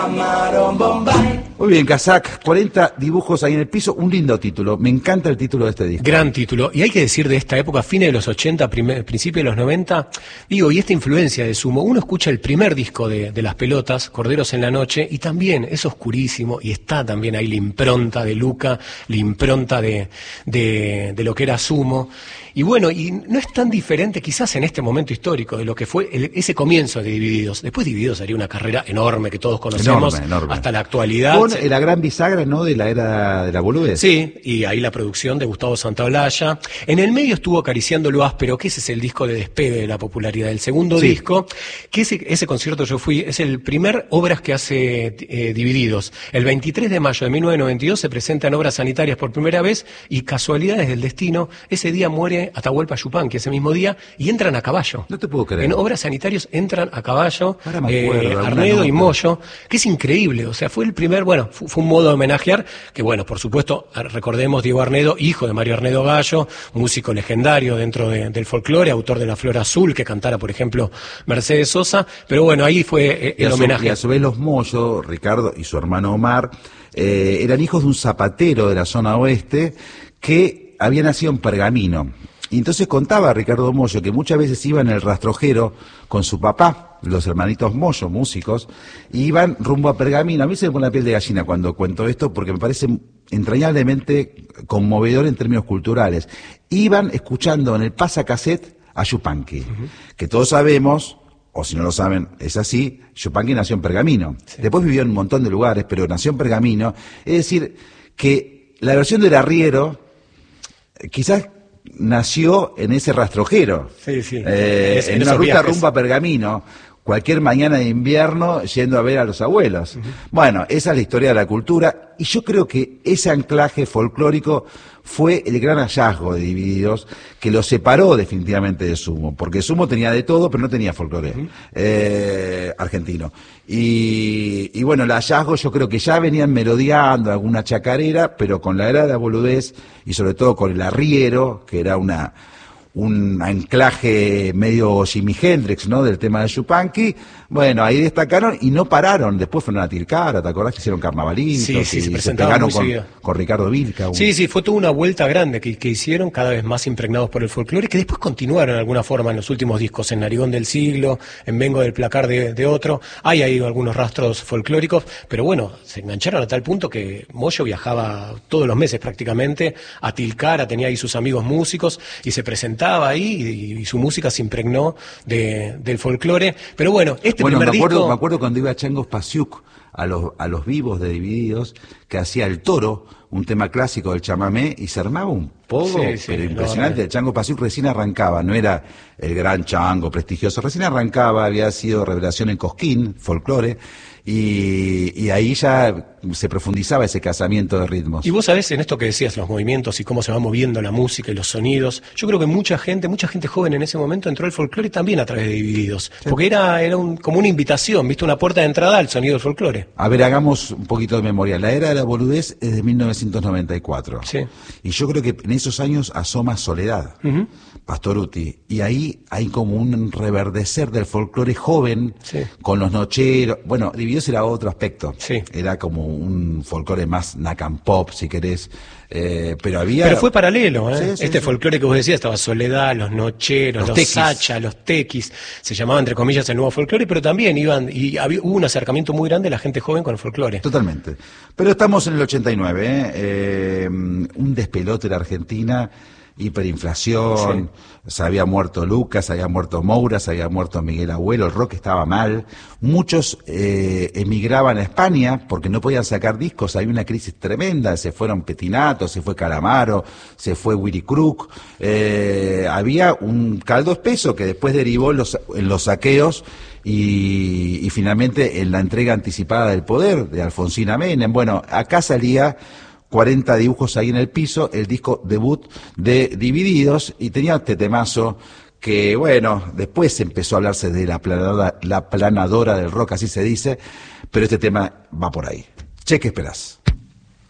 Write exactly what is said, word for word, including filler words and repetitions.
Muy bien, Kazak, cuarenta dibujos ahí en el piso, un lindo título, me encanta el título de este disco. Gran título, y hay que decir de esta época, fines de los ochenta, primer, principios de los noventa, digo, y esta influencia de Sumo, uno escucha el primer disco de, de Las Pelotas, Corderos en la Noche, y también es oscurísimo, y está también ahí la impronta de Luca, la impronta de, de, de lo que era Sumo, y bueno, y no es tan diferente quizás en este momento histórico de lo que fue el, ese comienzo de Divididos. Después Divididos haría una carrera enorme que todos conocemos enorme, enorme. hasta la actualidad. Con la gran bisagra, ¿no?, de la era de la boludez. Sí, y ahí la producción de Gustavo Santaolalla. En el medio estuvo Acariciando lo áspero, que ese es el disco de despegue de la popularidad. El segundo sí. disco, que ese, ese concierto yo fui, es el primer Obras que hace eh, Divididos. El veintitrés de mayo de mil novecientos noventa y dos se presentan Obras Sanitarias por primera vez y casualidades del destino, ese día muere Atahualpa Yupanqui, ese mismo día, y entran a caballo. No te puedo creer. En Obras Sanitarios entran a caballo, eh, acuerdo, Arnedo y Moyo, que es increíble, o sea, fue el primer, bueno, fue, fue un modo de homenajear, que bueno, por supuesto, recordemos Diego Arnedo, hijo de Mario Arnedo Gallo, músico legendario dentro de, del folclore, autor de La Flor Azul, que cantara, por ejemplo, Mercedes Sosa, pero bueno, ahí fue el y homenaje. Su, y a su vez los Moyo, Ricardo y su hermano Omar, eh, eran hijos de un zapatero de la zona oeste que había nacido en Pergamino. Y entonces contaba Ricardo Moyo que muchas veces iba en el rastrojero con su papá, los hermanitos Moyo, músicos, y iban rumbo a Pergamino. A mí se me pone la piel de gallina cuando cuento esto porque me parece entrañablemente conmovedor en términos culturales. Iban escuchando en el pasacassette a Yupanqui, uh-huh. que todos sabemos, o si no lo saben, es así, Yupanqui nació en Pergamino. Sí. Después vivió en un montón de lugares, pero nació en Pergamino. Es decir, que la versión del arriero, quizás nació en ese rastrojero, sí, sí. Eh, es, en, en una ruta viajes. rumbo a Pergamino, cualquier mañana de invierno yendo a ver a los abuelos. Uh-huh. Bueno, esa es la historia de la cultura, y yo creo que ese anclaje folclórico fue el gran hallazgo de Divididos, que lo separó definitivamente de Sumo, porque Sumo tenía de todo, pero no tenía folclore uh-huh. eh, argentino. Y, y bueno, el hallazgo yo creo que ya venían merodeando alguna chacarera, pero con la era de la boludez, y sobre todo con el arriero, que era una... un anclaje medio Jimi Hendrix, ¿no?, del tema de Yupanqui. Bueno, ahí destacaron y no pararon. Después fueron a Tilcara, ¿te acordás que hicieron carnavalitos? Sí, sí, y se, se pegaron con, seguido. con Ricardo Vilca. Un... Sí, sí, fue toda una vuelta grande que, que hicieron, cada vez más impregnados por el folclore, que después continuaron de alguna forma en los últimos discos, en Narigón del Siglo, en Vengo del Placar de, de Otro. Hay ahí algunos rastros folclóricos, pero bueno, se engancharon a tal punto que Moyo viajaba todos los meses prácticamente a Tilcara, tenía ahí sus amigos músicos y se presentaba ahí y, y su música se impregnó de, del folclore. Pero bueno, este bueno, primer me acuerdo, disco... me acuerdo cuando iba a Changos Pasiuk, a los, a los vivos de Divididos, que hacía El Toro, un tema clásico del chamamé, y se armaba un poco, sí, sí, pero impresionante. No, no. El Chango Pasiuk recién arrancaba, no era el gran chango prestigioso, recién arrancaba, había sido revelación en Cosquín, folclore, y, y ahí ya se profundizaba ese casamiento de ritmos. Y vos sabés, en esto que decías, los movimientos y cómo se va moviendo la música y los sonidos, yo creo que mucha gente, mucha gente joven en ese momento entró al folclore también a través de Divididos, sí. porque era, era un, como una invitación, viste, una puerta de entrada al sonido del folclore. A ver, hagamos un poquito de memoria. La era de la boludez es de mil novecientos noventa y cuatro. Sí. Y yo creo que en esos años asoma Soledad, uh-huh. Pastorutti, y ahí hay como un reverdecer del folclore joven, sí. con los nocheros. Bueno, Divididos era otro aspecto, sí. era como un folclore más nacan pop, si querés, eh, pero había... Pero fue paralelo, ¿eh? Sí, sí, este sí. folclore que vos decías, estaba Soledad, los nocheros, los, los sacha, los tequis, se llamaba entre comillas el nuevo folclore, pero también iban, y había, hubo un acercamiento muy grande de la gente joven con el folclore. Totalmente. Pero estamos en el ochenta y nueve, ¿eh? Eh, un despelote en Argentina, hiperinflación, sí. se había muerto Lucas, se había muerto Moura, se había muerto Miguel Abuelo, el rock estaba mal, muchos eh, emigraban a España porque no podían sacar discos, había una crisis tremenda, se fueron Petinato, se fue Calamaro, se fue Willy Crook, eh, había un caldo espeso que después derivó en los, en los saqueos y, y finalmente en la entrega anticipada del poder de Alfonsina Menem. Bueno, acá salía cuarenta dibujos ahí en el piso, el disco debut de Divididos, y tenía este temazo que, bueno, después empezó a hablarse de la planadora, la planadora del rock, así se dice, pero este tema va por ahí. Che, ¿qué esperás?